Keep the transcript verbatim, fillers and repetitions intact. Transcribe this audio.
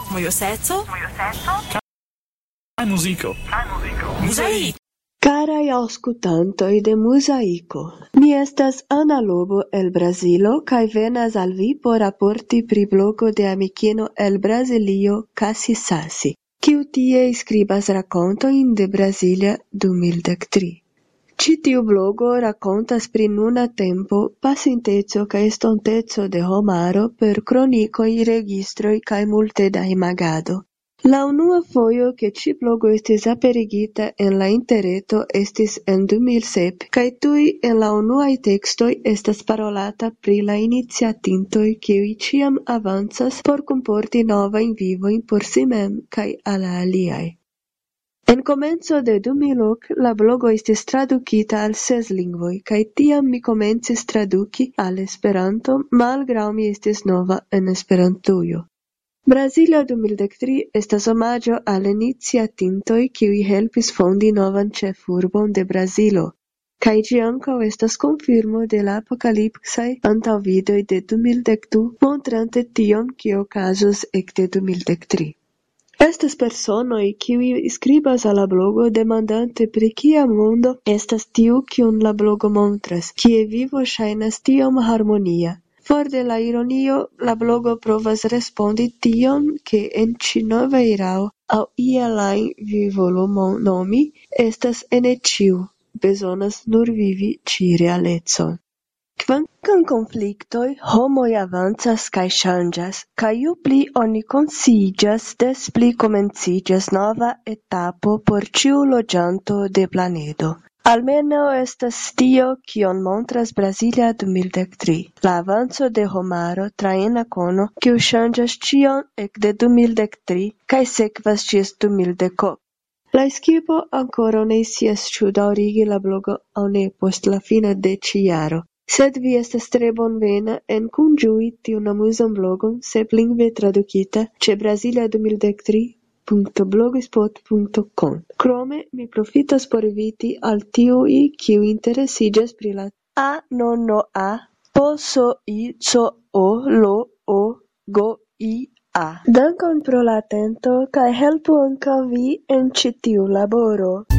Mojoseco. Kaj muziko. Muzaik. Caraj aŭskultantoj de Muzaiko, mi estas Ana Lobo el Brazilo kaj venas al vi por raporti pri blogo de amikino el Brazilio Kasi Sasi, kiu tie skribas rakontojn de Brazilia du mil dek tri. Ĉi tiu blogo rakontas pri nuna tempo, pasinteco kaj estonteco de homaro per kronikoj, registroj kaj multe da imagado. La unua fojo ke ĉi blogo estis aperigita en la interreto estis en du mil sep, kaj tuj en la unuaj tekstoj estas parolata pri la iniciatintoj kiuj ĉiam avancas por kunporti novajn vivojn por si mem kaj al la aliaj. En komenco de du mil ok la blogo estis tradukita al ses lingvoj, kaj tiam mi komencis traduki al Esperanto, malgraŭ mi estis nova en Esperantujo. Brazilia du mil dek tri estas omaĝo al iniciatintoj kiuj helpis fondi novan ĉefurbon de Brazilo, kaj ĝi ankaŭ estas konfirmo de la apokalipsaj antaŭvidoj de du mil dek du, montrante tion, kio okazos ekde du mil dek tri. Estas personoj kiuj skribas al la blogo demandante pri kia mondo estas tiu kiun la blogo montras, kie vivo ŝajnas tiom harmonia. For de la ironio, la blogo provas respondi tion, ke en ĉi nova erao aŭ iel ajn vi volu nomi, estas ene ĉiu, bezonas nur vivi ĉi realecon. Kvankam konfliktoj, homoj avancas kaj ŝanĝas, kaj ju pli oni konsciiĝas, des pli komenciĝas nova etapo por ĉiu loĝanto de planedo. Almenaŭ estas tio, kion montras Brazilia du mil dek tri, la avanco de homaro tra ena kono, kiu ŝanĝas ĉion ekde du mil dek tri kaj sekvas ĝis du mil dek ok. La ekipo ankoraŭ ne scias ĉu daŭrigi la blogo aŭ ne post la fino de ĉi jaro. Sed vi estas tre bonvena en kunĝui tiun amuzan blogon seplingve tradukita ĉe Brazilia du mil dek tri punto blogspot punto com. Krome mi profitas por inviti al tiuj kiuj interesiĝas pri la a no no a po so i co o lo o go i a. Dankon pro la atento kaj helpu ankaŭ vi en ĉi tiu laboro.